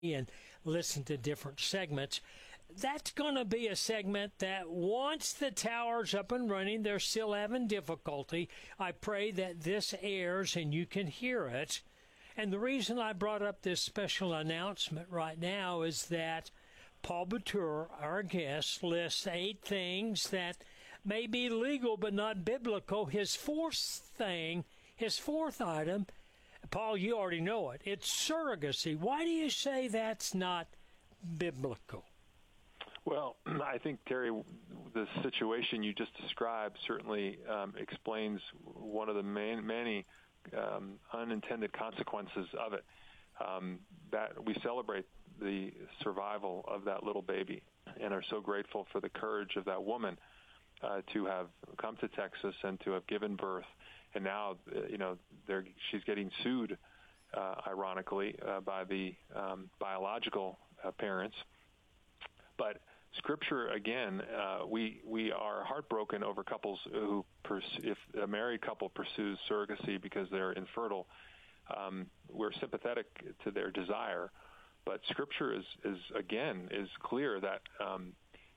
and listen to different segments. That's going to be a segment that once the tower's up and running, they're still having difficulty. I pray that this airs and you can hear it. And the reason I brought up this special announcement right now is that Paul Batura, our guest, lists 8 things that may be legal but not biblical. His fourth item, Paul, you already know it. It's surrogacy. Why do you say that's not biblical? Well, I think, Terry, the situation you just described certainly explains one of the many unintended consequences of it. That we celebrate the survival of that little baby and are so grateful for the courage of that woman to have come to Texas and to have given birth. And now, she's getting sued, ironically, by the biological parents. But Scripture, again, we are heartbroken over couples who, if a married couple pursues surrogacy because they're infertile, we're sympathetic to their desire. But Scripture is clear that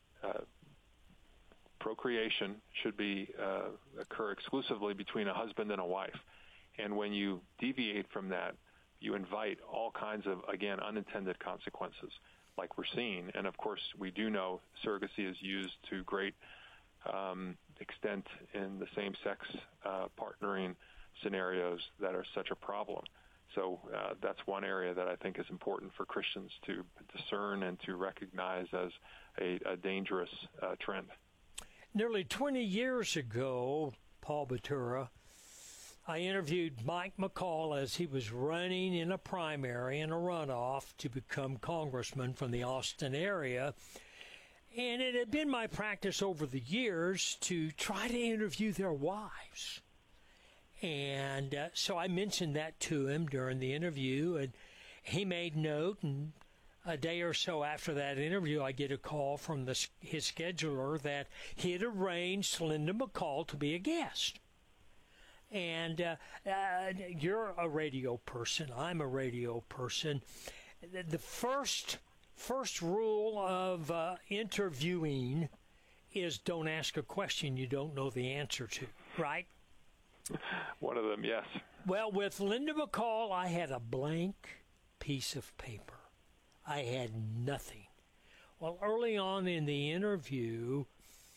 procreation should occur exclusively between a husband and a wife. And when you deviate from that, you invite all kinds of, again, unintended consequences, like we're seeing. And of course, we do know surrogacy is used to great extent in the same-sex partnering scenarios that are such a problem. So that's one area that I think is important for Christians to discern and to recognize as a dangerous trend. Nearly 20 years ago, Paul Batura, I interviewed Mike McCall as he was running in a primary and a runoff to become congressman from the Austin area. And it had been my practice over the years to try to interview their wives. And so I mentioned that to him during the interview, and he made note. And a day or so after that interview, I get a call from his scheduler that he had arranged Linda McCall to be a guest. And you're a radio person. I'm a radio person. The first rule of interviewing is don't ask a question you don't know the answer to, right? One of them, yes. Well, with Linda McCall, I had a blank piece of paper. I had nothing. Well, early on in the interview,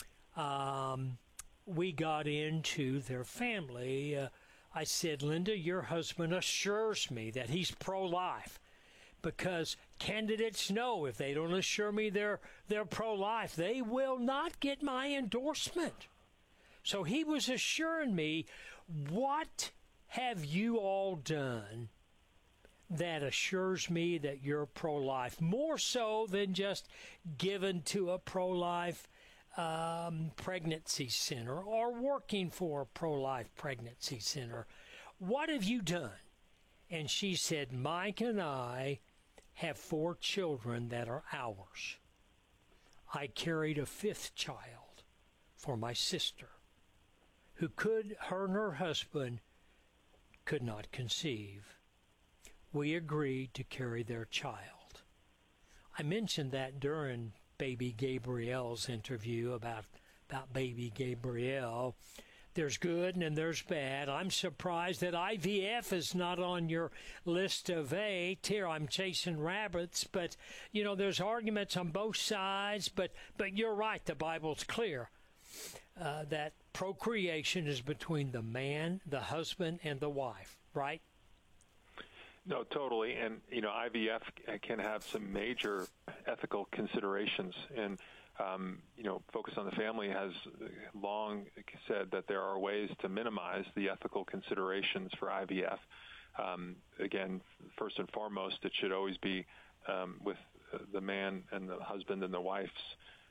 we got into their family. I said, Linda, your husband assures me that he's pro-life, because candidates know if they don't assure me they're pro-life, they will not get my endorsement. So he was assuring me, what have you all done that assures me that you're pro-life, more so than just given to a pro-life pregnancy center or working for a pro-life pregnancy center? What have you done? And she said, Mike and I have 4 children that are ours. I carried a 5th child for my sister, who her and her husband could not conceive. We agreed to carry their child. I mentioned that during Baby Gabrielle's interview about Baby Gabrielle. There's good and there's bad. I'm surprised that IVF is not on your list of 8. Here, I'm chasing rabbits, but, there's arguments on both sides, but you're right, the Bible's clear that procreation is between the man, the husband, and the wife, right? No, totally. And, IVF can have some major ethical considerations. And, Focus on the Family has long said that there are ways to minimize the ethical considerations for IVF. Again, first and foremost, it should always be with the man and the husband and the wife's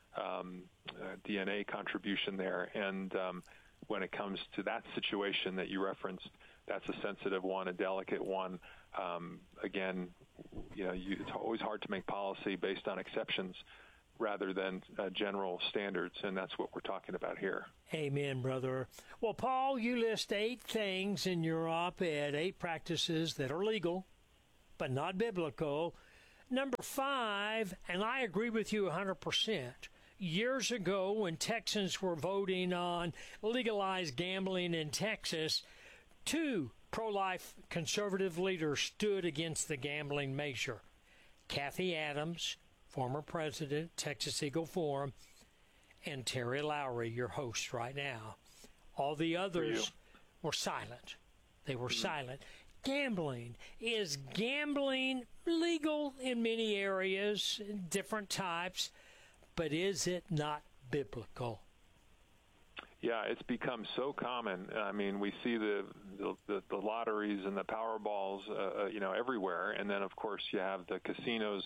DNA contribution there. And when it comes to that situation that you referenced, that's a sensitive one, a delicate one. Again, it's always hard to make policy based on exceptions rather than general standards, and that's what we're talking about here. Amen, brother. Well, Paul, you list 8 things in your op-ed, 8 practices that are legal but not biblical. Number 5, and I agree with you 100%. Years ago, when Texans were voting on legalized gambling in Texas, 2 pro-life conservative leaders stood against the gambling measure. Kathy Adams, former president, Texas Eagle Forum, and Terry Lowry, your host right now. All the others were silent. They were silent. Gambling. Is gambling legal in many areas, different types, but is it not biblical? Yeah, it's become so common. I mean, we see the lotteries and the Powerballs, everywhere. And then, of course, you have the casinos,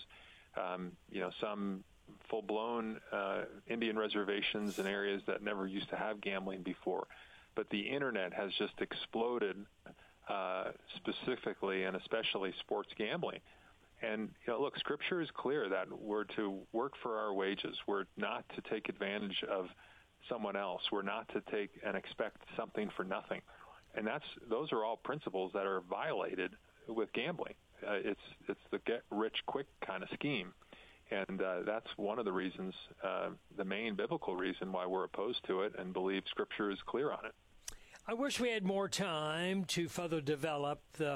some full-blown Indian reservations in areas that never used to have gambling before. But the Internet has just exploded, specifically and especially sports gambling. And, look, Scripture is clear that we're to work for our wages. We're not to take advantage of someone else. We're not to take and expect something for nothing. And those are all principles that are violated with gambling. It's the get-rich-quick kind of scheme. And that's one of the reasons, the main biblical reason why we're opposed to it and believe Scripture is clear on it. I wish we had more time to further develop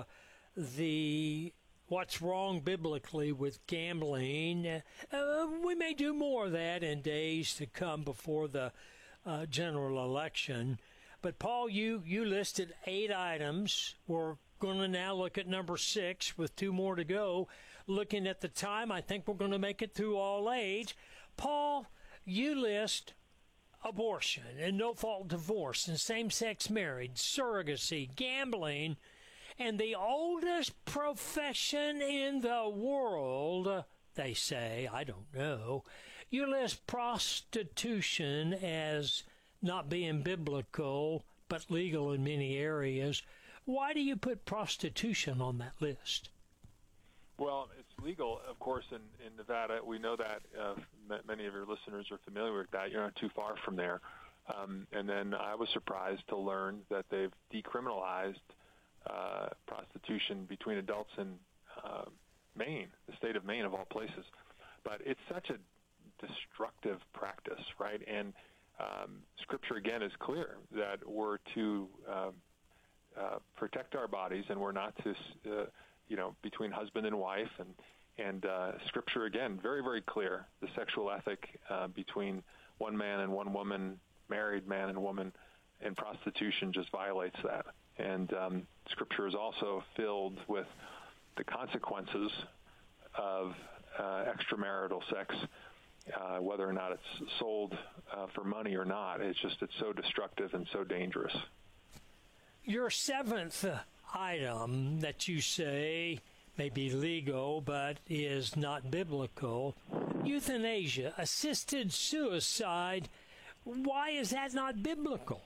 the what's wrong biblically with gambling. We may do more of that in days to come before the general election. But, Paul, you listed 8 items. We're going to now look at number 6 with 2 more to go. Looking at the time, I think we're going to make it through all 8. Paul, you list abortion and no-fault divorce and same-sex marriage, surrogacy, gambling, and the oldest profession in the world, they say, I don't know. You list prostitution as not being biblical, but legal in many areas. Why do you put prostitution on that list? Well, it's legal, of course, in Nevada. We know that. Many of your listeners are familiar with that. You're not too far from there. And then I was surprised to learn that they've decriminalized prostitution between adults in Maine, the state of Maine of all places. But it's such a destructive practice, right? And Scripture, again, is clear that we're to protect our bodies, and we're not to, between husband and wife. And Scripture, again, very, very clear. The sexual ethic between one man and one woman, married man and woman, and prostitution just violates that. And Scripture is also filled with the consequences of extramarital sex, whether or not it's sold for money or not. It's so destructive and so dangerous. Your 7th item that you say may be legal but is not biblical, euthanasia, assisted suicide. Why is that not biblical?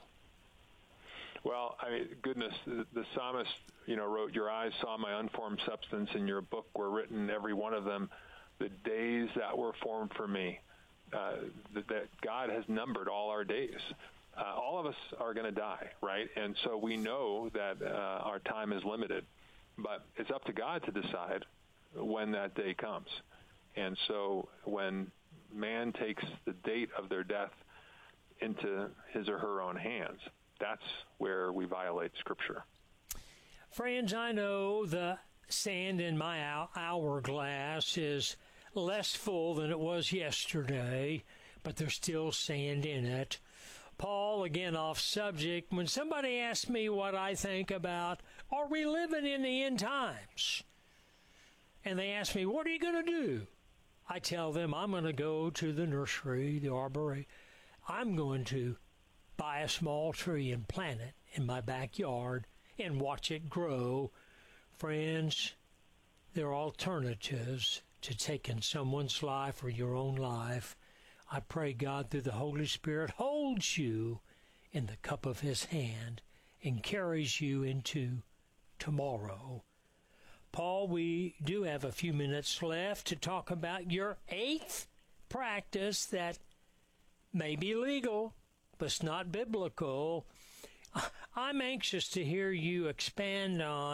Well, I mean, goodness, the psalmist, wrote, "Your eyes saw my unformed substance, and your book were written, every one of them, the days that were formed for me." That God has numbered all our days. All of us are going to die, right? And so we know that our time is limited. But it's up to God to decide when that day comes. And so when man takes the date of their death into his or her own hands, that's where we violate Scripture. Friends, I know the sand in my hourglass is less full than it was yesterday, but there's still sand in it. Paul, again off subject, when somebody asks me what I think about, are we living in the end times? And they ask me, what are you going to do? I tell them I'm going to go to the nursery, the arboretum. I'm going to buy a small tree and plant it in my backyard and watch it grow. Friends, there are alternatives to taking someone's life or your own life. I pray God through the Holy Spirit holds you in the cup of His hand and carries you into tomorrow. Paul, we do have a few minutes left to talk about your 8th practice that may be legal, but it's not biblical. I'm anxious to hear you expand on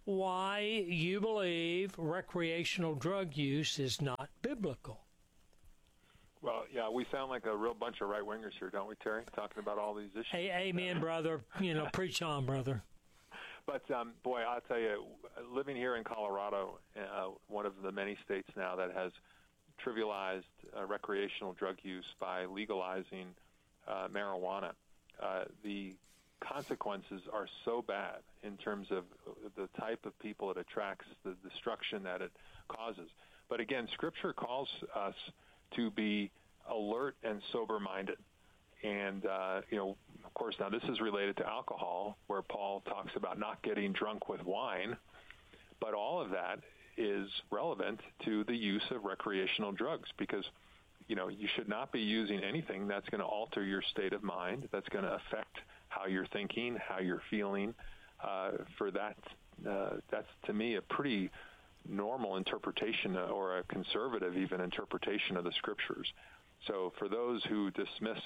why you believe recreational drug use is not biblical. Well, yeah, we sound like a real bunch of right-wingers here, don't we, Terry, talking about all these issues? Hey, amen, brother. Preach on, brother. But, boy, I'll tell you, living here in Colorado, one of the many states now that has trivialized recreational drug use by legalizing marijuana, the consequences are so bad in terms of the type of people it attracts, the destruction that it causes. But again, Scripture calls us to be alert and sober-minded. And, of course, now this is related to alcohol, where Paul talks about not getting drunk with wine. But all of that is relevant to the use of recreational drugs because, you should not be using anything that's going to alter your state of mind, that's going to affect how you're thinking, how you're feeling. For that, that's, to me, a pretty normal interpretation or a conservative even interpretation of the Scriptures. So for those who dismiss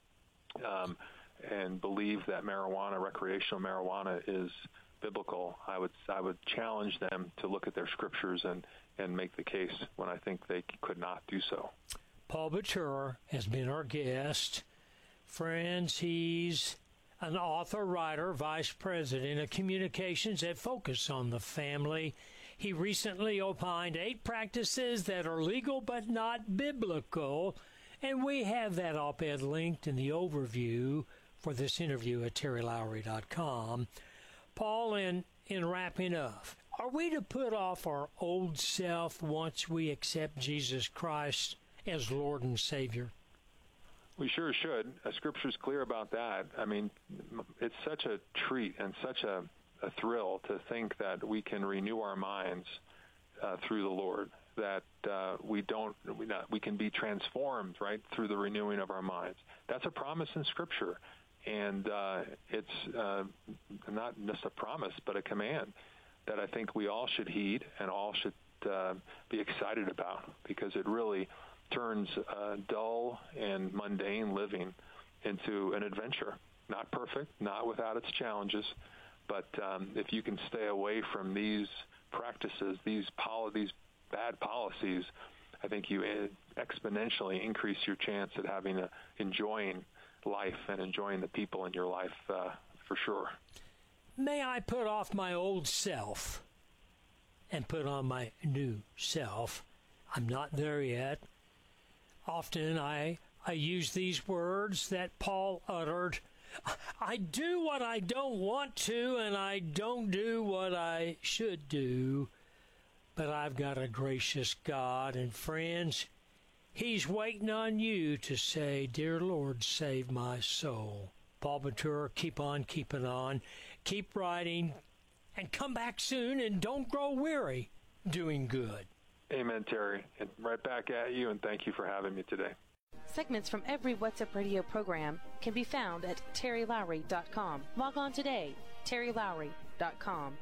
and believe that recreational marijuana is biblical, I would challenge them to look at their Scriptures and make the case when I think they could not do so. Paul Batura has been our guest. Friends, he's an author, writer, vice president of communications at Focus on the Family. He recently opined 8 practices that are legal but not biblical, and we have that op-ed linked in the overview for this interview at terrylowry.com. Paul, in wrapping up, are we to put off our old self once we accept Jesus Christ as Lord and Savior? We sure should. Scripture's clear about that. I mean, it's such a treat and such a thrill to think that we can renew our minds through the Lord, that we can be transformed, right, through the renewing of our minds. That's a promise in Scripture, and it's not just a promise, but a command that I think we all should heed and all should be excited about, because it really turns dull and mundane living into an adventure. Not perfect, not without its challenges, but if you can stay away from these practices, these bad policies, I think you exponentially increase your chance at enjoying life and enjoying the people in your life for sure. May I put off my old self and put on my new self? I'm not there yet. Often I use these words that Paul uttered. I do what I don't want to, and I don't do what I should do. But I've got a gracious God, and friends, He's waiting on you to say, "Dear Lord, save my soul." Paul Batura, keep on keeping on. Keep writing, and come back soon, and don't grow weary doing good. Amen, Terry. And right back at you, and thank you for having me today. Segments from every What's Up Radio program can be found at terrylowry.com. Log on today, terrylowry.com.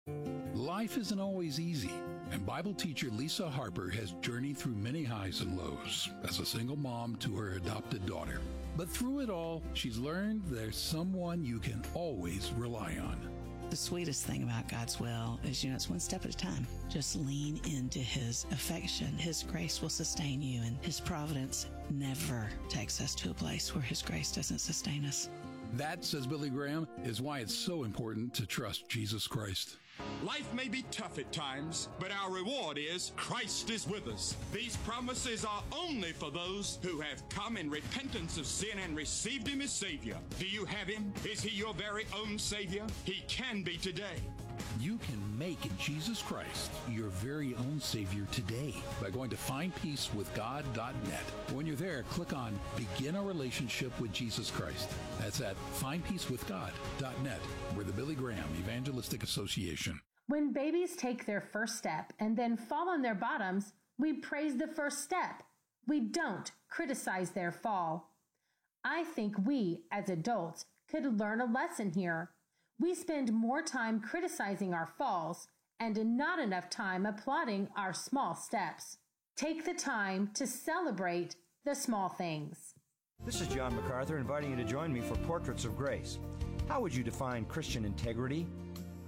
Life isn't always easy, and Bible teacher Lisa Harper has journeyed through many highs and lows as a single mom to her adopted daughter. But through it all, she's learned there's someone you can always rely on. The sweetest thing about God's will is, it's one step at a time. Just lean into His affection. His grace will sustain you, and His providence never takes us to a place where His grace doesn't sustain us. That, says Billy Graham, is why it's so important to trust Jesus Christ. Life may be tough at times, but our reward is Christ is with us. These promises are only for those who have come in repentance of sin and received Him as Savior. Do you have Him? Is He your very own Savior? He can be today. You can make Jesus Christ your very own Savior today by going to findpeacewithgod.net. When you're there, click on Begin a Relationship with Jesus Christ. That's at findpeacewithgod.net. We're the Billy Graham Evangelistic Association. When babies take their first step and then fall on their bottoms, we praise the first step. We don't criticize their fall. I think we, as adults, could learn a lesson here. We spend more time criticizing our falls and not enough time applauding our small steps. Take the time to celebrate the small things. This is John MacArthur inviting you to join me for Portraits of Grace. How would you define Christian integrity?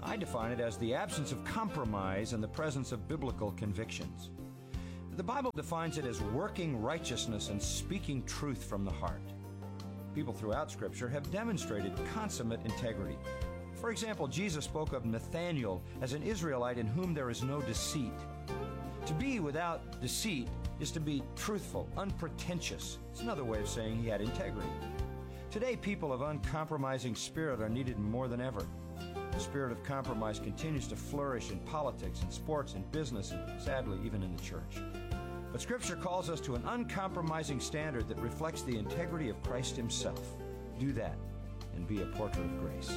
I define it as the absence of compromise and the presence of biblical convictions. The Bible defines it as working righteousness and speaking truth from the heart. People throughout Scripture have demonstrated consummate integrity. For example, Jesus spoke of Nathanael as an Israelite in whom there is no deceit. To be without deceit is to be truthful, unpretentious. It's another way of saying he had integrity. Today, people of uncompromising spirit are needed more than ever. The spirit of compromise continues to flourish in politics, in sports, in business, and sadly, even in the church. But Scripture calls us to an uncompromising standard that reflects the integrity of Christ Himself. Do that and be a portrait of grace.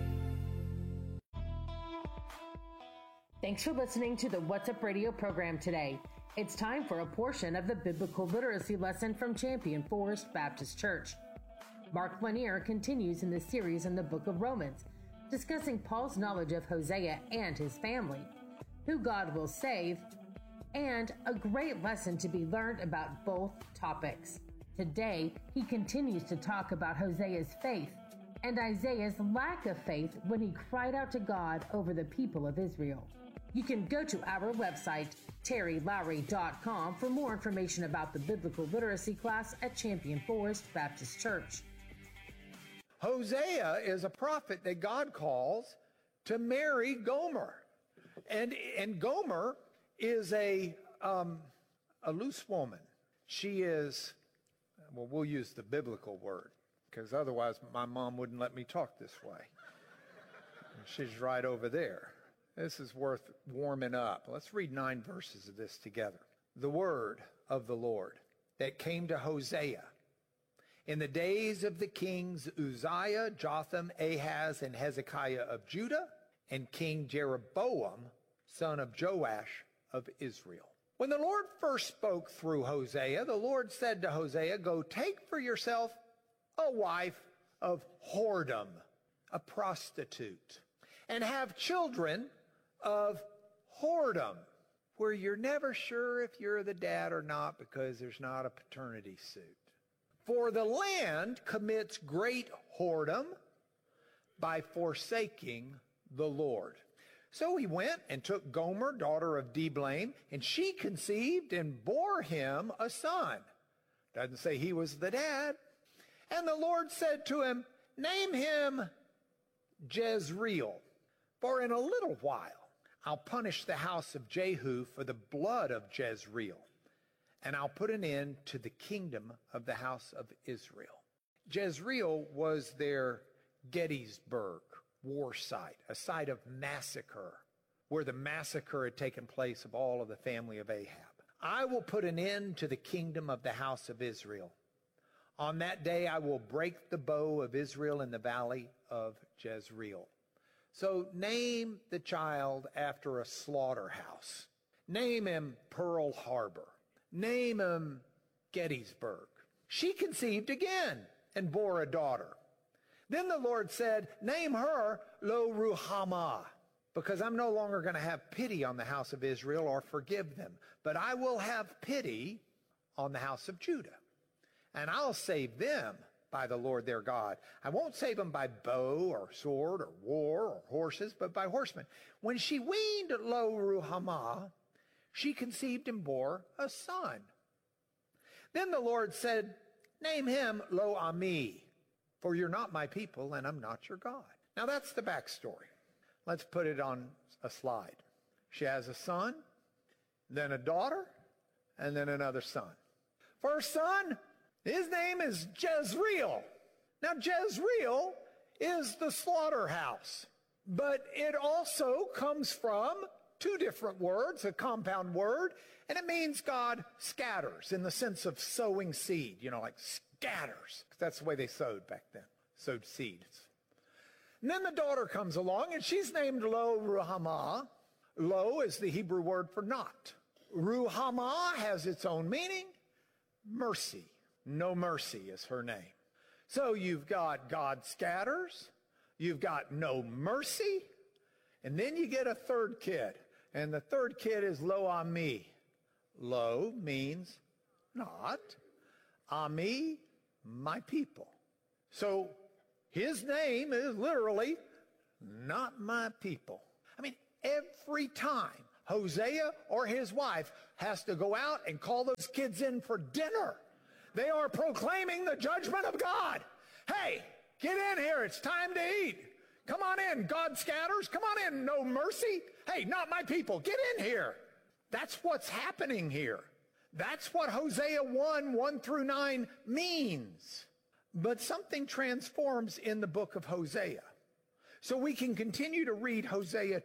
Thanks for listening to the What's Up Radio program today. It's time for a portion of the biblical literacy lesson from Champion Forest Baptist Church. Mark Lanier continues in the series in the book of Romans, discussing Paul's knowledge of Hosea and his family, who God will save, and a great lesson to be learned about both topics. Today, he continues to talk about Hosea's faith and Isaiah's lack of faith when he cried out to God over the people of Israel. You can go to our website, terrylowry.com, for more information about the biblical literacy class at Champion Forest Baptist Church. Hosea is a prophet that God calls to marry Gomer. And Gomer is a loose woman. She is, well, we'll use the biblical word, because otherwise my mom wouldn't let me talk this way. She's right over there. This is worth warming up. Let's read 9 verses of this together. The word of the Lord that came to Hosea in the days of the kings Uzziah, Jotham, Ahaz, and Hezekiah of Judah, and King Jeroboam, son of Joash of Israel. When the Lord first spoke through Hosea, the Lord said to Hosea, "Go take for yourself a wife of whoredom, a prostitute, and have children of whoredom," where you're never sure if you're the dad or not because there's not a paternity suit. "For the land commits great whoredom by forsaking the Lord." So he went and took Gomer, daughter of Diblaim, and she conceived and bore him a son. Doesn't say he was the dad. And the Lord said to him, "Name him Jezreel, for in a little while I'll punish the house of Jehu for the blood of Jezreel, and I'll put an end to the kingdom of the house of Israel." Jezreel was their Gettysburg war site, a site of massacre, where the massacre had taken place of all of the family of Ahab. "I will put an end to the kingdom of the house of Israel. On that day I will break the bow of Israel in the valley of Jezreel." So name the child after a slaughterhouse. Name him Pearl Harbor. Name him Gettysburg. She conceived again and bore a daughter. Then the Lord said, "Name her Lo-Ruhamah, because I'm no longer going to have pity on the house of Israel or forgive them, but I will have pity on the house of Judah, and I'll save them by the Lord their God. I won't save them by bow or sword or war or horses, but by horsemen." When she weaned Lo-Ruhamah, she conceived and bore a son. Then the Lord said, "Name him Lo-Ami, for you're not my people and I'm not your God." Now that's the backstory. Let's put it on a slide. She has a son, then a daughter, and then another son. First son, his name is Jezreel. Now Jezreel is the slaughterhouse, but it also comes from 2 different words, a compound word, and it means God scatters in the sense of sowing seed, like scatters. That's the way they sowed back then, sowed seeds. And then the daughter comes along, and she's named Lo-Ruhamah. Lo is the Hebrew word for not. Ruhamah has its own meaning, mercy. No mercy is her name. So you've got God scatters, you've got no mercy, and then you get a third kid. And the third kid is Lo-Ami. Lo means not. Ami, my people. So his name is literally not my people. I mean, every time Hosea or his wife has to go out and call those kids in for dinner, they are proclaiming the judgment of God. Hey, get in here. It's time to eat. Come on in. God scatters. Come on in. No mercy. Hey, not my people. Get in here. That's what's happening here. That's what Hosea 1:1-9 means. But something transforms in the book of Hosea. So we can continue to read Hosea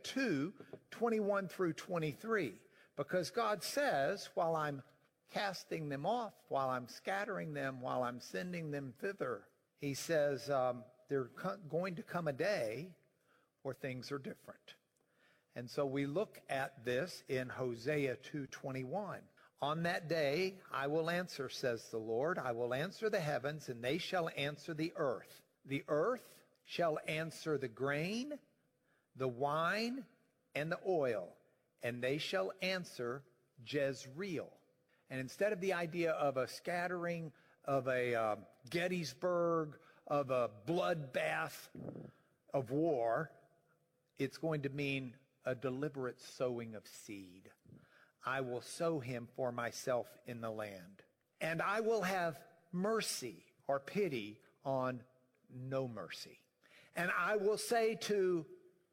2:21-23, because God says, while I'm casting them off, while I'm scattering them, while I'm sending them thither, he says there's going to come a day where things are different. And so we look at this in Hosea 2:21. On that day I will answer, says the Lord. I will answer the heavens, and they shall answer the earth. The earth shall answer the grain, the wine, and the oil, and they shall answer Jezreel. And instead of the idea of a scattering, of a Gettysburg, of a bloodbath of war, it's going to mean a deliberate sowing of seed. I will sow him for myself in the land. And I will have mercy or pity on no mercy. And I will say to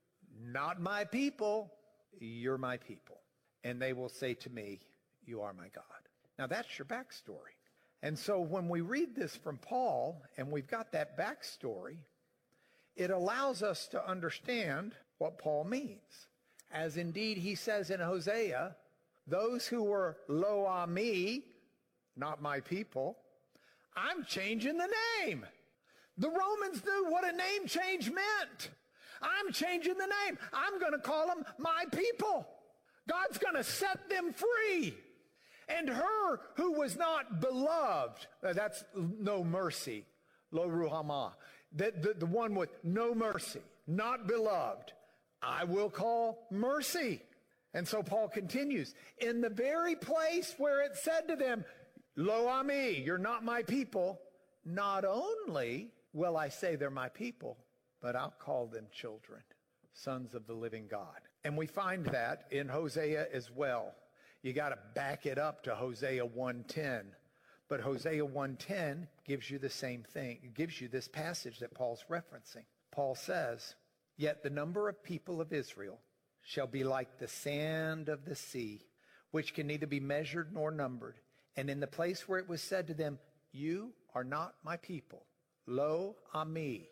not my people, you're my people. And they will say to me, you are my God. Now that's your backstory. And so when we read this from Paul, and we've got that backstory, it allows us to understand what Paul means. As indeed he says in Hosea, those who were lo ami, not my people, I'm changing the name. The Romans knew what a name change meant. I'm changing the name. I'm going to call them my people. God's going to set them free. And her who was not beloved, that's no mercy, lo ruhamah, the one with no mercy, not beloved, I will call mercy. And so Paul continues, in the very place where it said to them, lo ami, you're not my people, not only will I say they're my people, but I'll call them children, sons of the living God. And we find that in Hosea as well. You got to back it up to Hosea 1:10. But Hosea 1:10 gives you the same thing. It gives you this passage that Paul's referencing. Paul says, yet the number of people of Israel shall be like the sand of the sea, which can neither be measured nor numbered. And in the place where it was said to them, you are not my people, lo ami,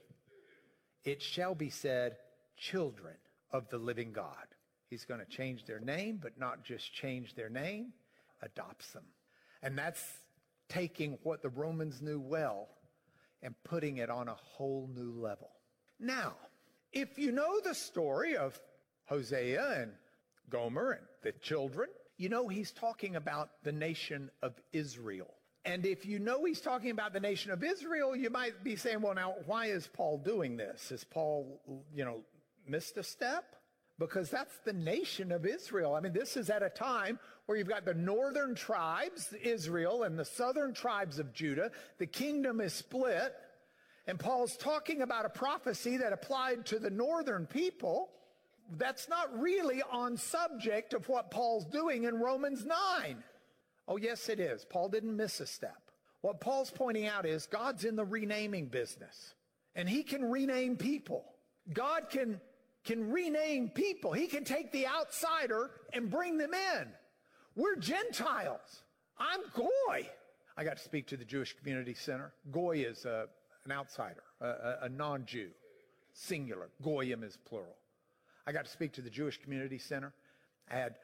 it shall be said, children of the living God. He's going to change their name, but not just change their name, adopts them. And that's taking what the Romans knew well and putting it on a whole new level. Now, if you know the story of Hosea and Gomer and the children, you know he's talking about the nation of Israel. And if you know he's talking about the nation of Israel, you might be saying, well, now, why is Paul doing this? Has Paul, missed a step? Because that's the nation of Israel. I mean, this is at a time where you've got the northern tribes, Israel, and the southern tribes of Judah. The kingdom is split. And Paul's talking about a prophecy that applied to the northern people. That's not really on subject of what Paul's doing in Romans 9. Oh, yes, it is. Paul didn't miss a step. What Paul's pointing out is God's in the renaming business. And he can rename people. God can rename people. He can take the outsider and bring them in. We're Gentiles. I'm Goy. I got to speak to the Jewish Community Center. Goy is an outsider, a non-Jew, singular. Goyim is plural. I got to speak to the Jewish Community Center. I had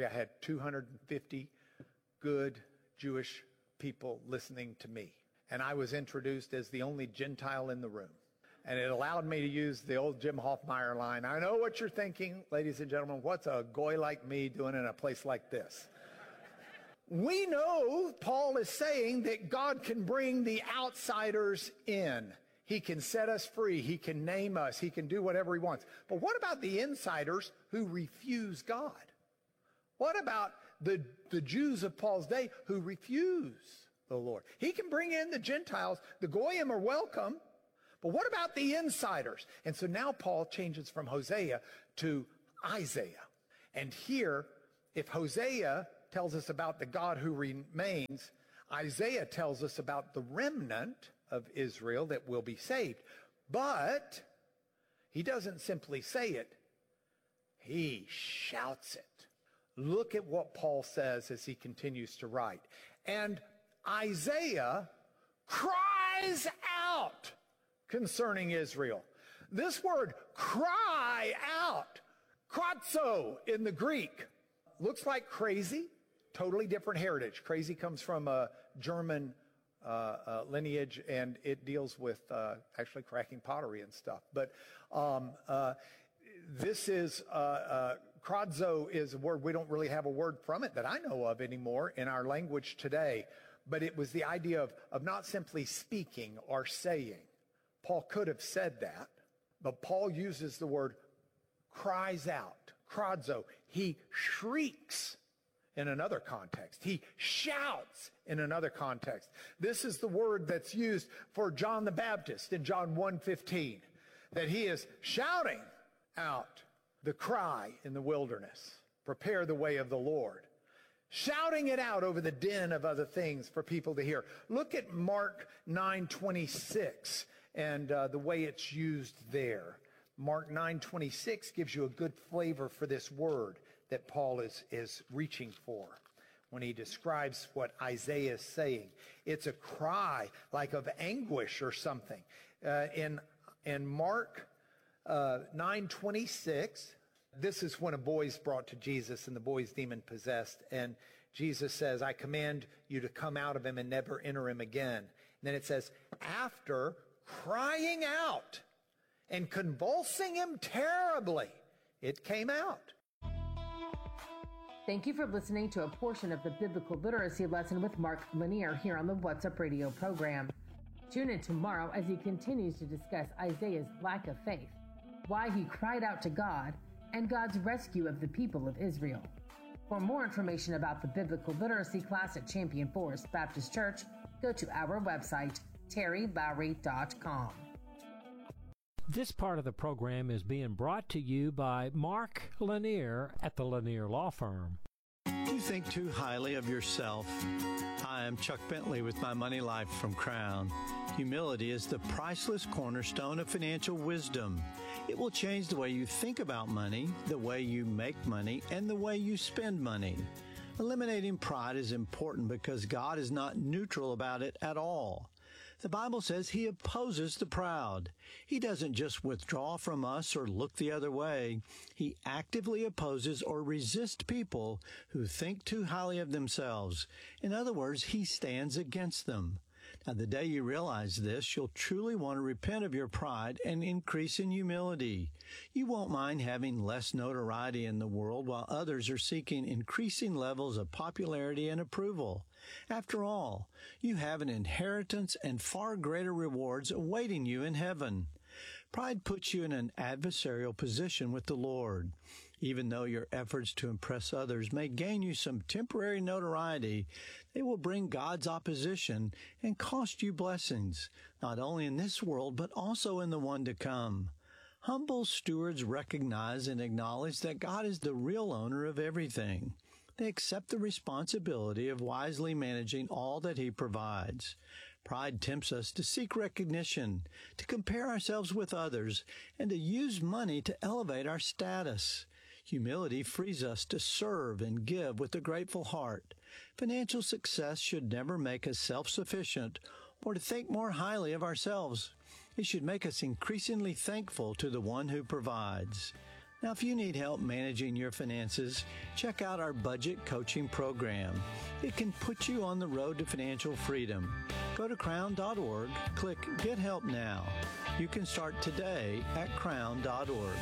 250 good Jewish people listening to me. And I was introduced as the only Gentile in the room. And it allowed me to use the old Jim Hoffmeyer line. I know what you're thinking, ladies and gentlemen. What's a goy like me doing in a place like this? We know Paul is saying that God can bring the outsiders in. He can set us free. He can name us. He can do whatever he wants. But what about the insiders who refuse God? What about the Jews of Paul's day who refuse the Lord? He can bring in the Gentiles. The Goyim are welcome. But what about the insiders? And so now Paul changes from Hosea to Isaiah. And here, if Hosea tells us about the God who remains, Isaiah tells us about the remnant of Israel that will be saved. But he doesn't simply say it. He shouts it. Look at what Paul says as he continues to write. And Isaiah cries out concerning Israel. This word, cry out, kratzo in the Greek, looks like crazy, totally different heritage. Crazy comes from a German lineage, and it deals with actually cracking pottery and stuff. But this is, kradzo is a word, we don't really have a word from it that I know of anymore in our language today. But it was the idea of not simply speaking or saying. Paul could have said that, but Paul uses the word cries out, kradzo. He shrieks in another context. He shouts in another context. This is the word that's used for John the Baptist in John 1:15, that he is shouting out the cry in the wilderness, prepare the way of the Lord. Shouting it out over the din of other things for people to hear. Look at Mark 9:26 and the way it's used there. Mark 9:26 gives you a good flavor for this word that Paul is reaching for when he describes what Isaiah is saying. It's a cry like of anguish or something. In Mark 9:26, this is when a boy is brought to Jesus and the boy is demon-possessed. And Jesus says, I command you to come out of him and never enter him again. And then it says, after crying out and convulsing him terribly, it came out. Thank you for listening to a portion of the Biblical Literacy Lesson with Mark Lanier here on the What's Up Radio program. Tune in tomorrow as he continues to discuss Isaiah's lack of faith, why he cried out to God, and God's rescue of the people of Israel. For more information about the Biblical Literacy class at Champion Forest Baptist Church, go to our website, terrylowry.com. This part of the program is being brought to you by Mark Lanier at the Lanier Law Firm. Do you think too highly of yourself? Hi, I'm Chuck Bentley with My Money Life from Crown. Humility is the priceless cornerstone of financial wisdom. It will change the way you think about money, the way you make money, and the way you spend money. Eliminating pride is important because God is not neutral about it at all. The Bible says he opposes the proud. He doesn't just withdraw from us or look the other way. He actively opposes or resists people who think too highly of themselves. In other words, he stands against them. Now, the day you realize this, you'll truly want to repent of your pride and increase in humility. You won't mind having less notoriety in the world while others are seeking increasing levels of popularity and approval. After all, you have an inheritance and far greater rewards awaiting you in heaven. Pride puts you in an adversarial position with the Lord. Even though your efforts to impress others may gain you some temporary notoriety, they will bring God's opposition and cost you blessings, not only in this world, but also in the one to come. Humble stewards recognize and acknowledge that God is the real owner of everything. They accept the responsibility of wisely managing all that he provides. Pride tempts us to seek recognition, to compare ourselves with others, and to use money to elevate our status. Humility frees us to serve and give with a grateful heart. Financial success should never make us self-sufficient or to think more highly of ourselves. It should make us increasingly thankful to the one who provides. Now, if you need help managing your finances, check out our budget coaching program. It can put you on the road to financial freedom. Go to crown.org, click Get Help Now. You can start today at crown.org.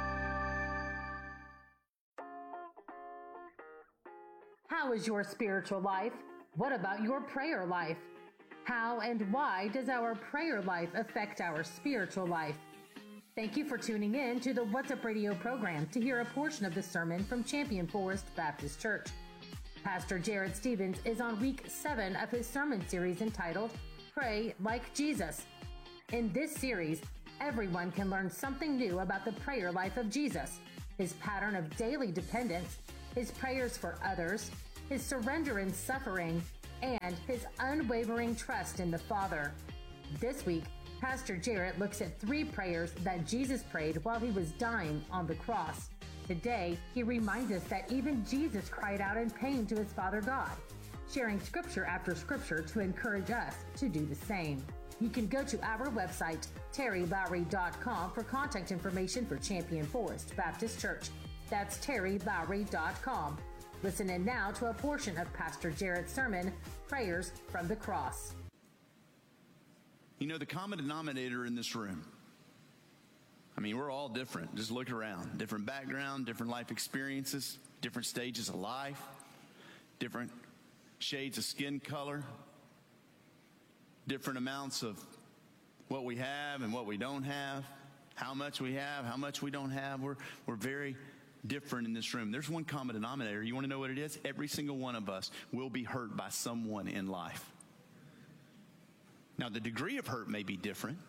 How is your spiritual life? What about your prayer life? How and why does our prayer life affect our spiritual life? Thank you for tuning in to the What's Up Radio program to hear a portion of the sermon from Champion Forest Baptist Church. Pastor Jared Stevens is on week 7 of his sermon series entitled Pray Like Jesus. In this series, everyone can learn something new about the prayer life of Jesus, his pattern of daily dependence, his prayers for others, his surrender in suffering, and his unwavering trust in the Father. This week, Pastor Jarrett looks at 3 prayers that Jesus prayed while he was dying on the cross. Today, he reminds us that even Jesus cried out in pain to his Father God, sharing scripture after scripture to encourage us to do the same. You can go to our website, terrylowry.com, for contact information for Champion Forest Baptist Church. That's terrylowry.com. Listen in now to a portion of Pastor Jarrett's sermon, Prayers from the Cross. You know, the common denominator in this room, I mean, we're all different. Just look around. Different background, different life experiences, different stages of life, different shades of skin color, different amounts of what we have and what we don't have, how much we have, how much we don't have. We're very different in this room. There's one common denominator. You want to know what it is? Every single one of us will be hurt by someone in life. Now, the degree of hurt may be different.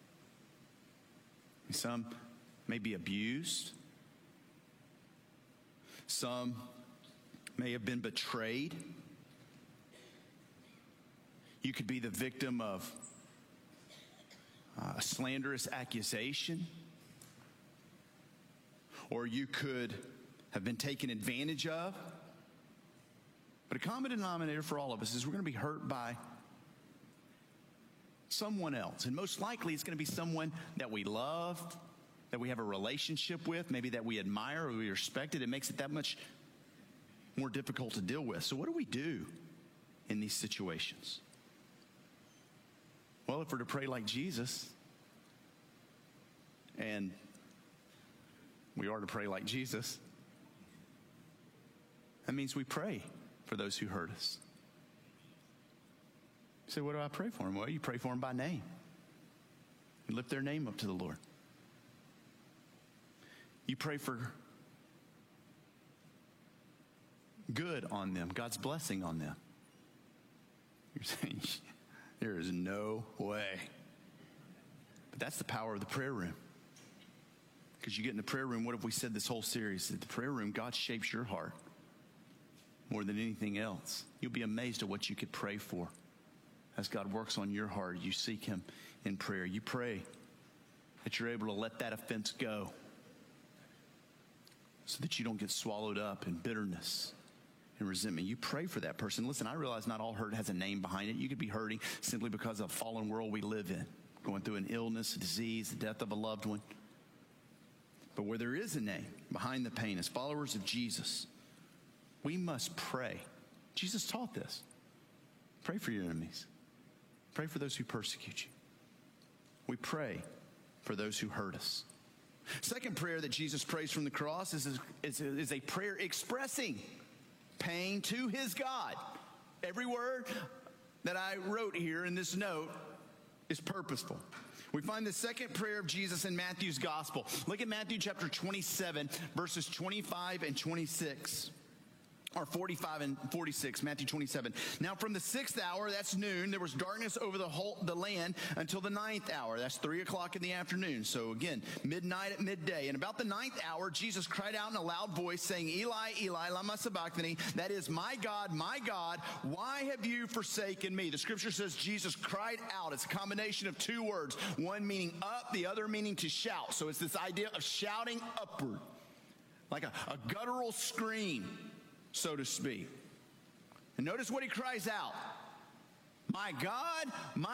Some may be abused. Some may have been betrayed. You could be the victim of a slanderous accusation. Or you could have been taken advantage of. But a common denominator for all of us is we're going to be hurt by someone else. And most likely it's going to be someone that we love, that we have a relationship with, maybe that we admire or we respect it. It makes it that much more difficult to deal with. So what do we do in these situations? Well, if we're to pray like Jesus, and we are to pray like Jesus, that means we pray for those who hurt us. You say, what do I pray for them? Well, you pray for them by name. You lift their name up to the Lord. You pray for good on them, God's blessing on them. You're saying, there is no way. But that's the power of the prayer room. Because you get in the prayer room, what have we said this whole series? At the prayer room, God shapes your heart more than anything else. You'll be amazed at what you could pray for. As God works on your heart, you seek him in prayer. You pray that you're able to let that offense go so that you don't get swallowed up in bitterness and resentment. You pray for that person. Listen, I realize not all hurt has a name behind it. You could be hurting simply because of the fallen world we live in, going through an illness, a disease, the death of a loved one. But where there is a name behind the pain, as followers of Jesus, we must pray. Jesus taught this. Pray for your enemies. Pray for those who persecute you. We pray for those who hurt us. Second prayer that Jesus prays from the cross is a prayer expressing pain to his God. Every word that I wrote here in this note is purposeful. We find the second prayer of Jesus in Matthew's gospel. Look at Matthew chapter 27, verses 25 and 26. Or 45 and 46, Matthew 27. Now from the 6th hour, that's noon, there was darkness over the land until the 9th hour. That's 3 o'clock in the afternoon. So again, midnight at midday. And about the 9th hour, Jesus cried out in a loud voice, saying, Eli, Eli, lama sabachthani. That is, my God, why have you forsaken me? The scripture says Jesus cried out. It's a combination of 2 words. One meaning up, the other meaning to shout. So it's this idea of shouting upward. Like a guttural scream, so to speak. And notice what he cries out. My God,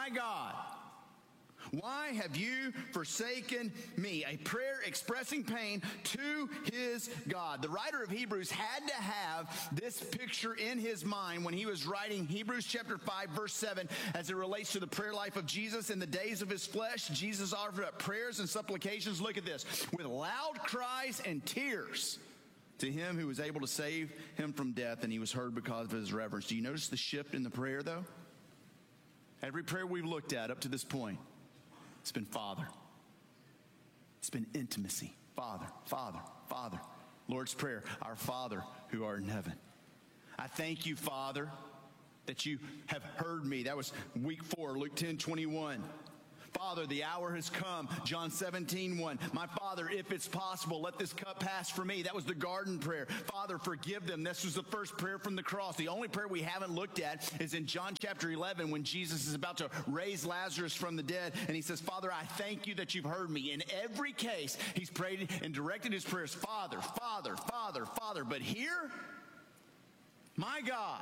why have you forsaken me? A prayer expressing pain to his God. The writer of Hebrews had to have this picture in his mind when he was writing Hebrews chapter 5, verse 7, as it relates to the prayer life of Jesus in the days of his flesh. Jesus offered up prayers and supplications. Look at this. With loud cries and tears to him who was able to save him from death, and he was heard because of his reverence. Do you notice the shift in the prayer, though? Every prayer we've looked at up to this point, it's been Father. It's been intimacy. Father, Father, Father. Lord's Prayer, our Father who art in heaven. I thank you, Father, that you have heard me. That was week 4, Luke 10:21. Father, the hour has come. John 17:1. My Father, if it's possible, let this cup pass from me. That was the garden prayer. Father, forgive them. This was the first prayer from the cross. The only prayer we haven't looked at is in John chapter 11 when Jesus is about to raise Lazarus from the dead. And he says, Father, I thank you that you've heard me. In every case, he's prayed and directed his prayers, Father, Father, Father, Father. But here, my God,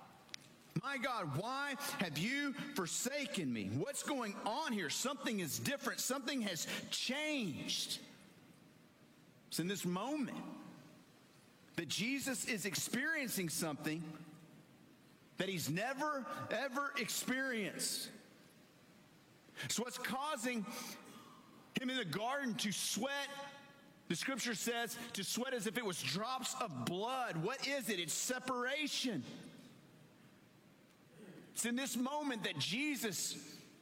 why have you forsaken me? What's going on here? Something is different. Something has changed. It's in this moment that Jesus is experiencing something that he's never, ever experienced. So what's causing him in the garden to sweat? The scripture says to sweat as if it was drops of blood. What is it? It's separation. It's in this moment that Jesus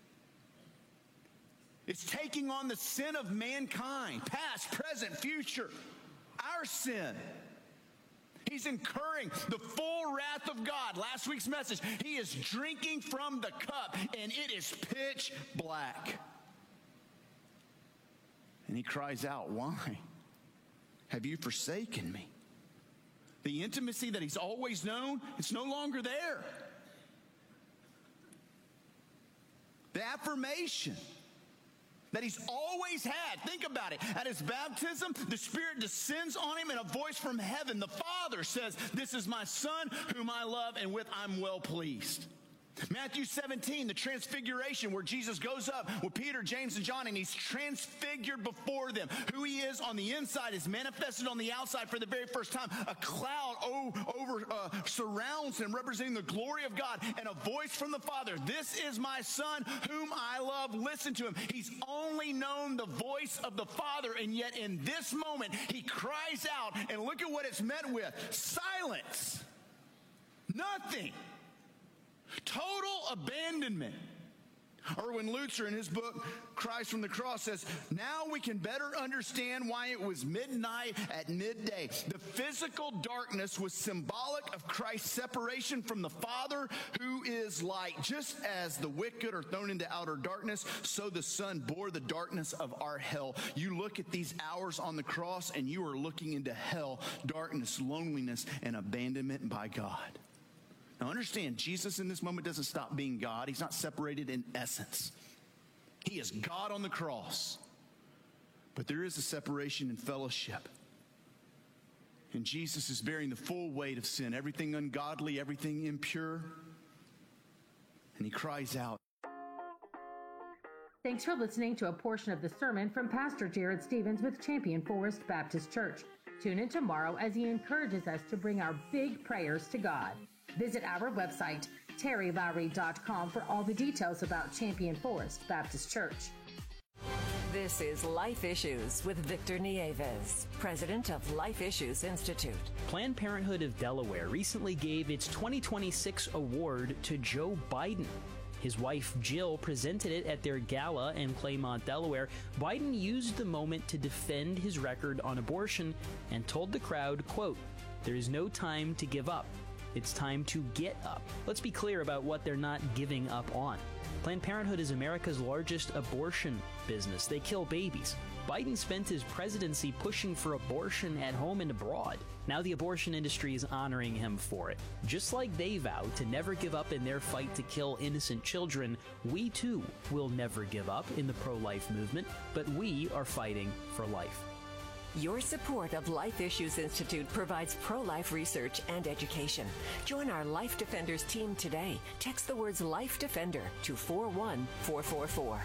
is taking on the sin of mankind, past, present, future, our sin. He's incurring the full wrath of God. Last week's message, he is drinking from the cup, and it is pitch black. And he cries out, why have you forsaken me? The intimacy that he's always known, it's no longer there. The affirmation that he's always had. Think about it. At his baptism, the Spirit descends on him, and a voice from heaven, the Father, says, this is my Son whom I love, and with I'm well pleased. Matthew 17, the transfiguration, where Jesus goes up with Peter, James, and John, and he's transfigured before them. Who he is on the inside is manifested on the outside for the very first time. A cloud surrounds him, representing the glory of God, and a voice from the Father. This is my Son whom I love. Listen to him. He's only known the voice of the Father, and yet in this moment, he cries out, and look at what it's met with. Silence. Nothing. Total abandonment. Erwin Lutzer, in his book, Christ from the Cross, says, now we can better understand why it was midnight at midday. The physical darkness was symbolic of Christ's separation from the Father, who is light. Just as the wicked are thrown into outer darkness, so the Son bore the darkness of our hell. You look at these hours on the cross, and you are looking into hell, darkness, loneliness, and abandonment by God. Now understand, Jesus in this moment doesn't stop being God. He's not separated in essence. He is God on the cross. But there is a separation in fellowship. And Jesus is bearing the full weight of sin, everything ungodly, everything impure. And he cries out. Thanks for listening to a portion of the sermon from Pastor Jared Stevens with Champion Forest Baptist Church. Tune in tomorrow as he encourages us to bring our big prayers to God. Visit our website, terrylowry.com, for all the details about Champion Forest Baptist Church. This is Life Issues with Victor Nieves, president of Life Issues Institute. Planned Parenthood of Delaware recently gave its 2026 award to Joe Biden. His wife, Jill, presented it at their gala in Claymont, Delaware. Biden used the moment to defend his record on abortion and told the crowd, quote, "There is no time to give up. It's time to get up." Let's be clear about what they're not giving up on. Planned Parenthood is America's largest abortion business. They kill babies. Biden spent his presidency pushing for abortion at home and abroad. Now the abortion industry is honoring him for it. Just like they vowed to never give up in their fight to kill innocent children, we too will never give up in the pro-life movement, but we are fighting for life. Your support of Life Issues Institute provides pro-life research and education. Join our Life Defenders team today. Text the words Life Defender to 41444.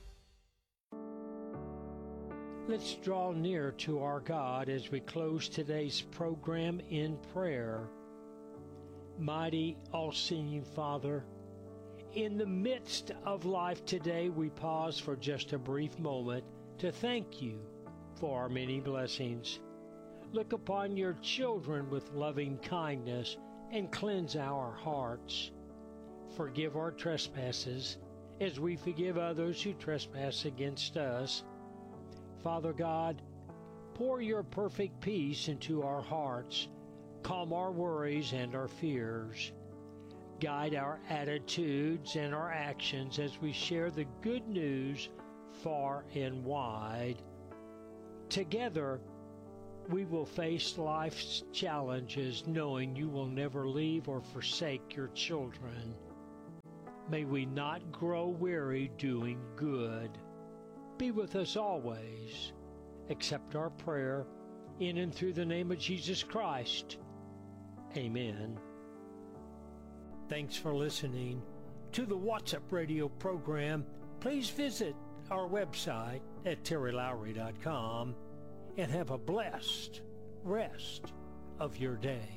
Let's draw near to our God as we close today's program in prayer. Mighty, all-seeing Father, in the midst of life today, we pause for just a brief moment to thank you for our many blessings. Look upon your children with loving kindness and cleanse our hearts. Forgive our trespasses as we forgive others who trespass against us. Father God, pour your perfect peace into our hearts. Calm our worries and our fears. Guide our attitudes and our actions as we share the good news far and wide. Together, we will face life's challenges knowing you will never leave or forsake your children. May we not grow weary doing good. Be with us always. Accept our prayer in and through the name of Jesus Christ. Amen. Thanks for listening to the What's Up Radio program. Please visit our website at terrylowry.com and have a blessed rest of your day.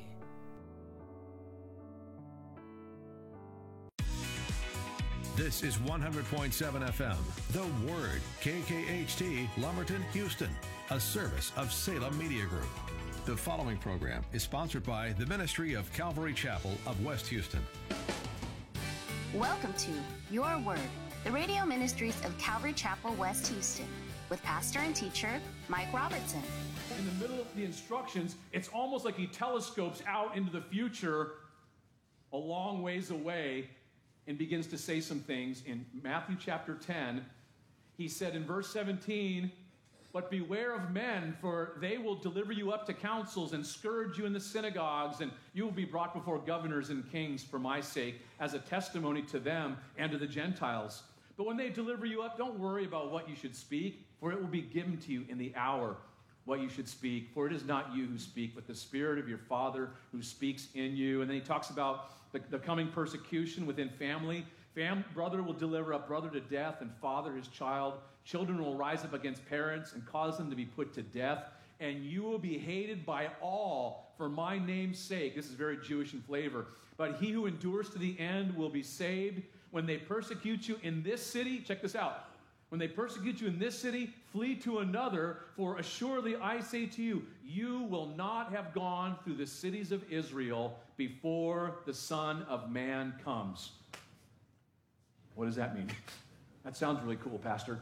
This is 100.7 FM, The Word, KKHT, Lumberton, Houston, a service of Salem Media Group. The following program is sponsored by the Ministry of Calvary Chapel of West Houston. Welcome to Your Word, the radio ministries of Calvary Chapel, West Houston, with pastor and teacher Mike Robertson. In the middle of the instructions, it's almost like he telescopes out into the future a long ways away and begins to say some things. In Matthew chapter 10, he said in verse 17, "But beware of men, for they will deliver you up to councils and scourge you in the synagogues, and you will be brought before governors and kings for my sake, as a testimony to them and to the Gentiles. But when they deliver you up, don't worry about what you should speak, for it will be given to you in the hour what you should speak. For it is not you who speak, but the Spirit of your Father who speaks in you." And then he talks about the coming persecution within family. Brother will deliver up brother to death, and father his child. Children will rise up against parents and cause them to be put to death. And you will be hated by all for my name's sake. This is very Jewish in flavor. But he who endures to the end will be saved. When they persecute you in this city, check this out. When they persecute you in this city, flee to another, for assuredly I say to you, you will not have gone through the cities of Israel before the Son of Man comes. What does that mean? That sounds really cool, Pastor.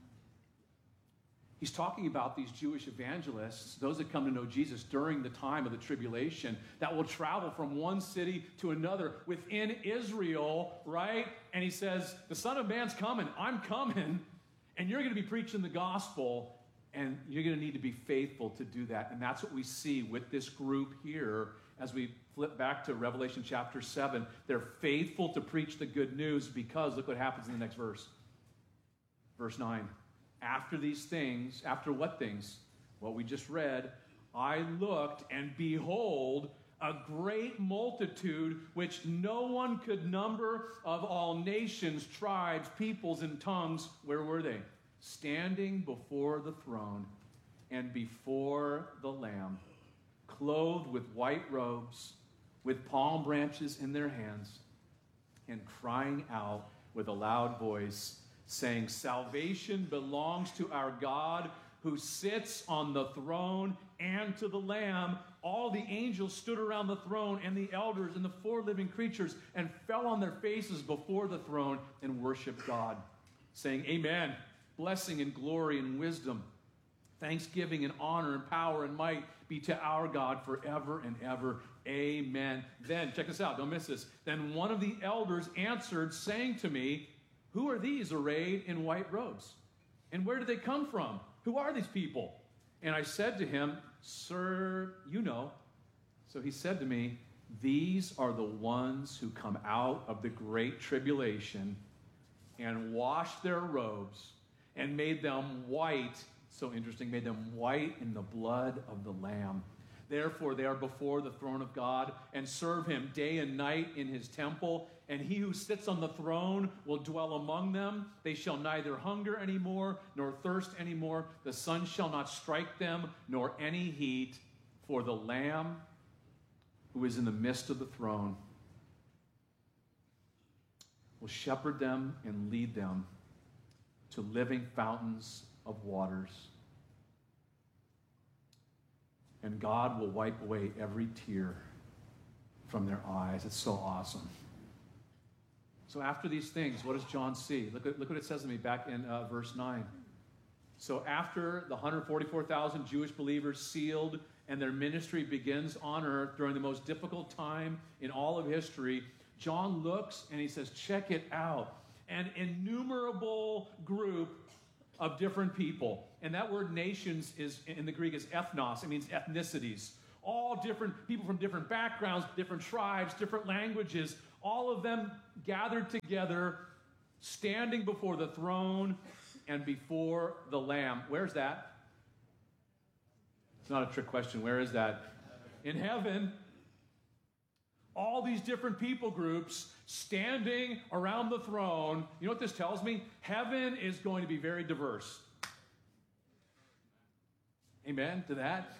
He's talking about these Jewish evangelists, those that come to know Jesus during the time of the tribulation, that will travel from one city to another within Israel, right? And he says, the Son of Man's coming, I'm coming, and you're going to be preaching the gospel, and you're going to need to be faithful to do that. And that's what we see with this group here as we flip back to Revelation chapter 7. They're faithful to preach the good news because look what happens in the next verse. Verse 9. After these things, after what things? What we just read, I looked, and behold, a great multitude which no one could number, of all nations, tribes, peoples, and tongues. Where were they? Standing before the throne and before the Lamb, clothed with white robes, with palm branches in their hands, and crying out with a loud voice, saying, salvation belongs to our God who sits on the throne and to the Lamb. All the angels stood around the throne, and the elders and the four living creatures, and fell on their faces before the throne and worshiped God, saying, amen. Blessing and glory and wisdom, thanksgiving and honor and power and might be to our God forever and ever. Amen. Then, check this out, don't miss this. Then one of the elders answered, saying to me, who are these arrayed in white robes? And where do they come from? Who are these people? And I said to him, sir, you know. So he said to me, these are the ones who come out of the great tribulation and washed their robes and made them white. So interesting, made them white in the blood of the Lamb. Therefore, they are before the throne of God and serve him day and night in his temple. And he who sits on the throne will dwell among them. They shall neither hunger anymore, nor thirst anymore. The sun shall not strike them, nor any heat. For the Lamb who is in the midst of the throne will shepherd them and lead them to living fountains of waters. And God will wipe away every tear from their eyes. It's so awesome. So after these things, what does John see? Look what it says to me back in verse 9. So after the 144,000 Jewish believers sealed and their ministry begins on earth during the most difficult time in all of history, John looks and he says, check it out. An innumerable group of different people. And that word nations is in the Greek is ethnos. It means ethnicities. All different people from different backgrounds, different tribes, different languages, all of them gathered together, standing before the throne and before the Lamb. Where's that? It's not a trick question. Where is that? In heaven. All these different people groups standing around the throne. You know what this tells me? Heaven is going to be very diverse. Amen to that?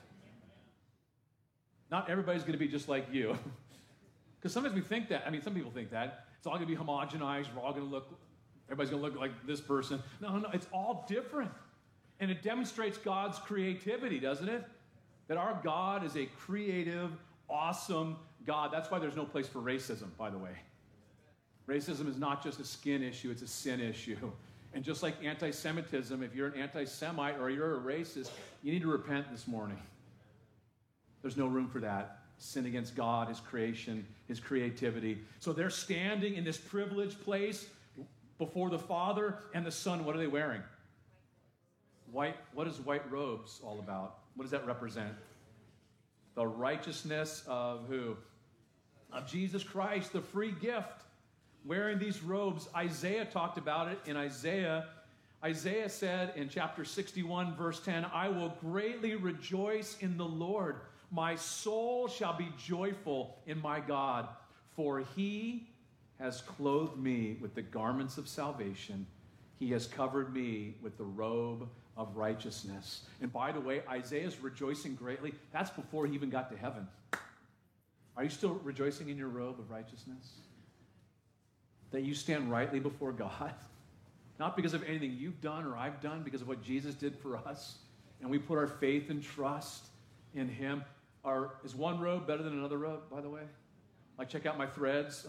Not everybody's going to be just like you. Because sometimes we think that. I mean, some people think that. It's all going to be homogenized. We're all going to look, everybody's going to look like this person. No, it's all different. And it demonstrates God's creativity, doesn't it? That our God is a creative, awesome God. That's why there's no place for racism, by the way. Racism is not just a skin issue, it's a sin issue. And just like anti-Semitism, if you're an anti-Semite or you're a racist, you need to repent this morning. There's no room for that. Sin against God, His creation, His creativity. So they're standing in this privileged place before the Father and the Son. What are they wearing? White. What is white robes all about? What does that represent? The righteousness of who? Of Jesus Christ, the free gift. Wearing these robes. Isaiah talked about it in Isaiah. Isaiah said in chapter 61, verse 10, I will greatly rejoice in the Lord. My soul shall be joyful in my God, for He has clothed me with the garments of salvation. He has covered me with the robe of righteousness. And by the way, Isaiah's rejoicing greatly. That's before he even got to heaven. Are you still rejoicing in your robe of righteousness? That you stand rightly before God? Not because of anything you've done or I've done, because of what Jesus did for us. And we put our faith and trust in Him. Is one robe better than another robe, by the way? Like, check out my threads.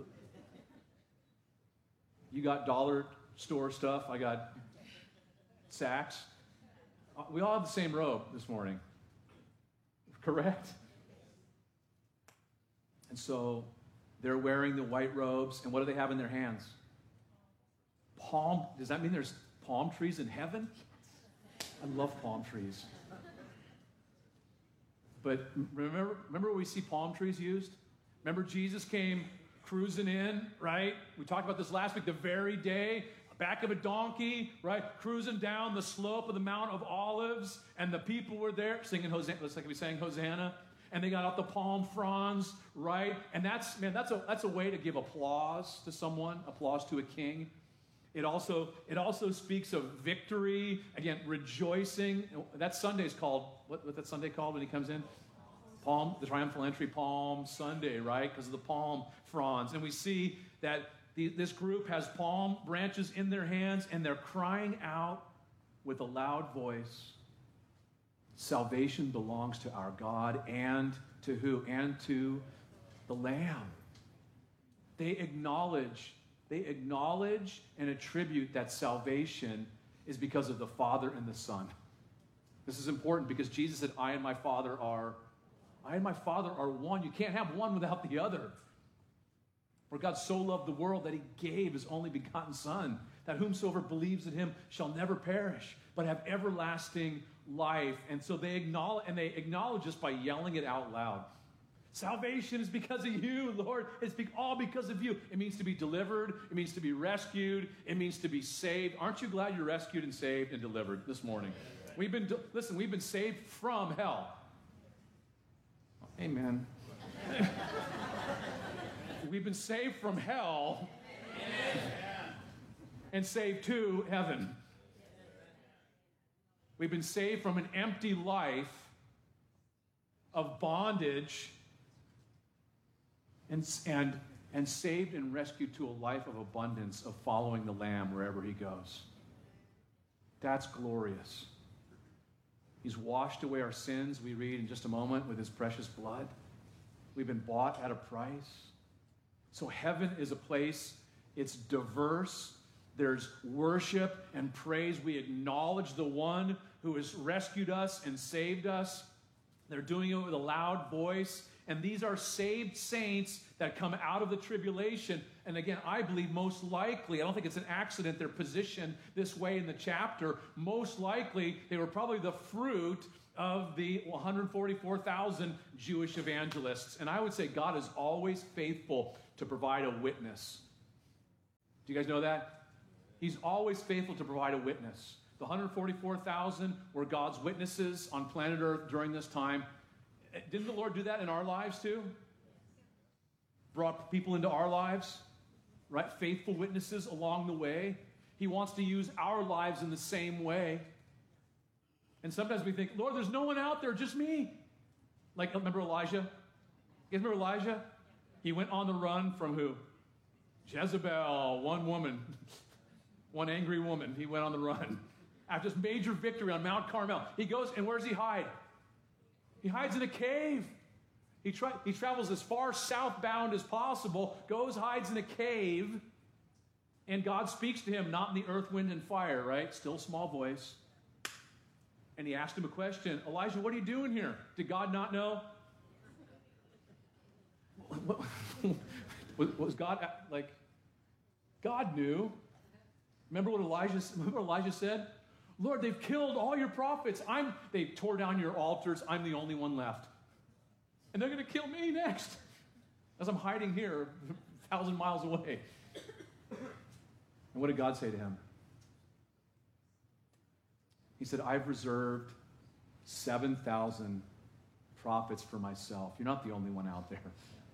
You got dollar store stuff. I got Saks. We all have the same robe this morning. Correct? And so they're wearing the white robes, and what do they have in their hands? Does that mean there's palm trees in heaven? I love palm trees. But remember where we see palm trees used? Remember Jesus came cruising in, right? We talked about this last week, the very day, back of a donkey, right? Cruising down the slope of the Mount of Olives, and the people were there singing Hosanna. Looks like we sang Hosanna. And they got out the palm fronds, right? And that's a way to give applause to someone, applause to a king. It also speaks of victory, again, rejoicing. That Sunday's called, what's that Sunday called when he comes in? The triumphal entry, Palm Sunday, right? Because of the palm fronds. And we see that this group has palm branches in their hands, and they're crying out with a loud voice, salvation belongs to our God, and to who? And to the Lamb. They acknowledge and attribute that salvation is because of the Father and the Son. This is important because Jesus said, I and my Father are one. You can't have one without the other. For God so loved the world that He gave His only begotten Son, that whomsoever believes in Him shall never perish, but have everlasting life. And so they acknowledge this by yelling it out loud. Salvation is because of you, Lord. It's all because of you. It means to be delivered. It means to be rescued. It means to be saved. Aren't you glad you're rescued and saved and delivered this morning? We've been saved from hell. Amen. We've been saved from hell and saved to heaven. We've been saved from an empty life of bondage and saved and rescued to a life of abundance of following the Lamb wherever He goes. That's glorious. He's washed away our sins, we read in just a moment, with His precious blood. We've been bought at a price. So heaven is a place, it's diverse. There's worship and praise. We acknowledge the one who has rescued us and saved us. They're doing it with a loud voice. And these are saved saints that come out of the tribulation. And again, I believe most likely, I don't think it's an accident they're positioned this way in the chapter. Most likely, they were probably the fruit of the 144,000 Jewish evangelists. And I would say God is always faithful to provide a witness. Do you guys know that? He's always faithful to provide a witness. The 144,000 were God's witnesses on planet Earth during this time. Didn't the Lord do that in our lives too? Brought people into our lives, right? Faithful witnesses along the way. He wants to use our lives in the same way. And sometimes we think, Lord, there's no one out there, just me. Like, remember Elijah? You guys remember Elijah? He went on the run from who? Jezebel, one woman, one angry woman. He went on the run. After this major victory on Mount Carmel, he goes, and where does he hide? He hides in a cave. He travels as far southbound as possible, goes, hides in a cave, and God speaks to him, not in the earth, wind, and fire, right? Still small voice. And he asked him a question. Elijah, what are you doing here? Did God not know? Was God, like, God knew. Remember what Elijah said? Lord, they've killed all your prophets. They tore down your altars. I'm the only one left. And they're going to kill me next as I'm hiding here 1,000 miles away. And what did God say to him? He said, I've reserved 7,000 prophets for myself. You're not the only one out there.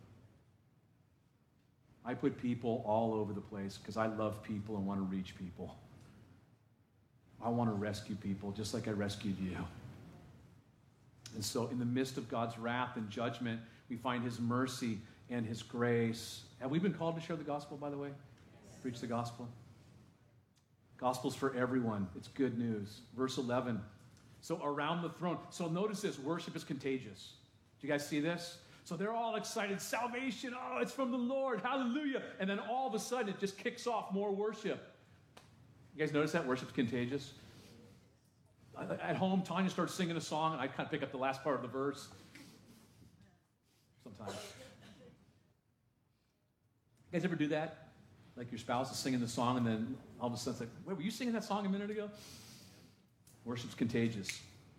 I put people all over the place because I love people and want to reach people. I want to rescue people just like I rescued you. And so in the midst of God's wrath and judgment, we find his mercy and his grace. Have we been called to share the gospel, by the way? Preach the gospel. Gospel's for everyone. It's good news. Verse 11. So around the throne. So notice this. Worship is contagious. Do you guys see this? So they're all excited. Salvation. Oh, it's from the Lord. Hallelujah. And then all of a sudden it just kicks off more worship. You guys notice that? Worship's contagious. At home, Tanya starts singing a song, and I kind of pick up the last part of the verse. Sometimes. You guys ever do that? Like your spouse is singing the song, and then all of a sudden it's like, wait, were you singing that song a minute ago? Worship's contagious.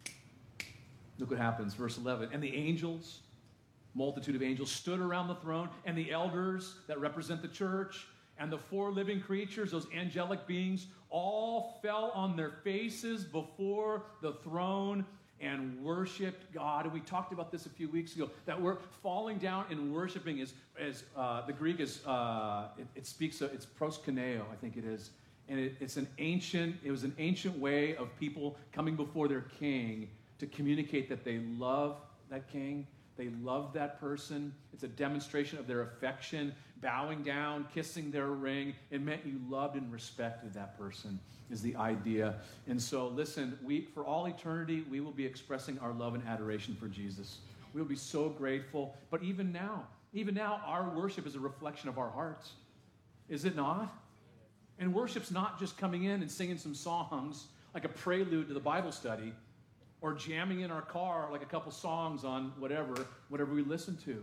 Look what happens. Verse 11. And the angels, multitude of angels, stood around the throne, and the elders that represent the church, and the four living creatures, those angelic beings, all fell on their faces before the throne and worshiped God. And we talked about this a few weeks ago, that we're falling down and worshiping is the Greek is, it speaks of, it's proskuneo, I think it is. And it was an ancient way of people coming before their king to communicate that they love that king. They love that person. It's a demonstration of their affection, bowing down, kissing their ring. It meant you loved and respected that person, is the idea. And so, listen, for all eternity, we will be expressing our love and adoration for Jesus. We will be so grateful. But even now, our worship is a reflection of our hearts. Is it not? And worship's not just coming in and singing some songs like a prelude to the Bible study, or jamming in our car like a couple songs on whatever we listen to.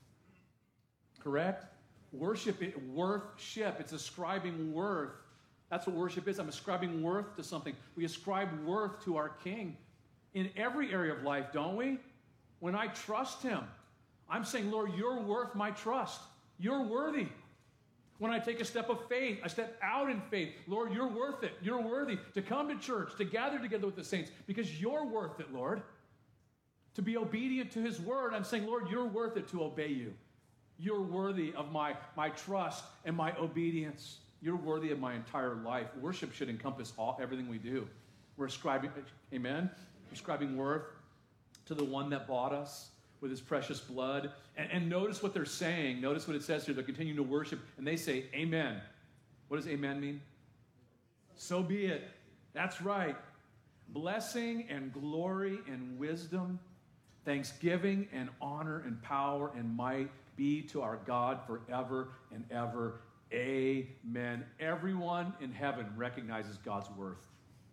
Correct? Worship, it's ascribing worth. That's what worship is. I'm ascribing worth to something. We ascribe worth to our King in every area of life, don't we? When I trust him, I'm saying, Lord, you're worth my trust. You're worthy. When I take a step of faith, I step out in faith. Lord, you're worth it. You're worthy to come to church, to gather together with the saints, because you're worth it, Lord. To be obedient to his word, I'm saying, Lord, you're worth it to obey you. You're worthy of my trust and my obedience. You're worthy of my entire life. Worship should encompass everything we do. We're ascribing, amen? We're ascribing worth to the one that bought us with his precious blood. And notice what they're saying. Notice what it says here. They're continuing to worship, and they say, amen. What does amen mean? So be it. That's right. Blessing and glory and wisdom, thanksgiving and honor and power and might be to our God forever and ever. Amen. Everyone in heaven recognizes God's worth.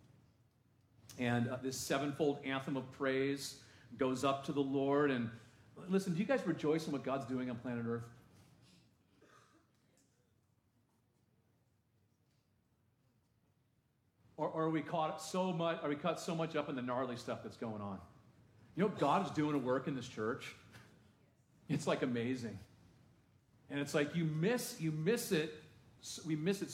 And this sevenfold anthem of praise goes up to the Lord, and Listen, do you guys rejoice in what God's doing on planet Earth? Or are we caught so much up in the gnarly stuff that's going on? You know, God is doing a work in this church. It's like amazing. And it's like you miss it. We miss it